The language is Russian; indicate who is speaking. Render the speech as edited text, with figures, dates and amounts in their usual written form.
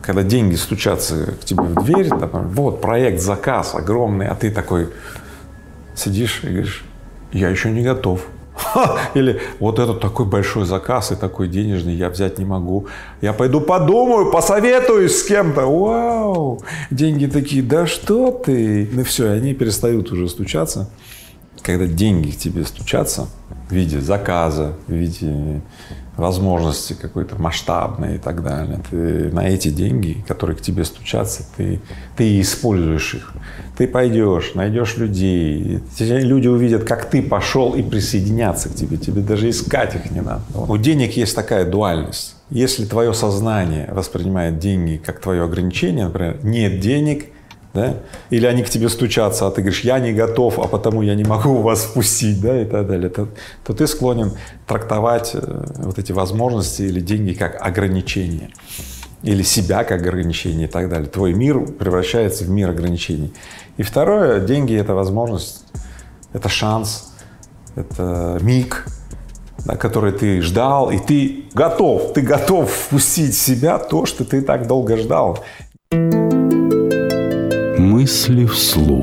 Speaker 1: когда деньги стучатся к тебе в дверь, там, вот проект, заказ огромный, а ты такой сидишь и говоришь: я еще не готов. Или вот этот такой большой заказ и такой денежный я взять не могу. Я пойду подумаю, посоветуюсь с кем-то. Вау! Деньги такие: да что ты? Ну все, они перестают уже стучаться. Когда деньги к тебе стучатся в виде заказа, в виде возможности какой-то масштабной и так далее, ты на эти деньги, которые к тебе стучатся, ты используешь их. Ты пойдешь, найдешь людей, люди увидят, как ты пошел, и присоединятся к тебе, тебе даже искать их не надо. У денег есть такая дуальность. Если твое сознание воспринимает деньги как твое ограничение, например, нет денег, да? Или они к тебе стучатся, а ты говоришь: я не готов, а потому я не могу вас впустить, да, и так далее, то ты склонен трактовать вот эти возможности или деньги как ограничение, или себя как ограничение и так далее. Твой мир превращается в мир ограничений. И второе, деньги — это возможность, это шанс, это миг, да, который ты ждал, и ты готов впустить в себя то, что ты так долго ждал.
Speaker 2: Мысли вслух.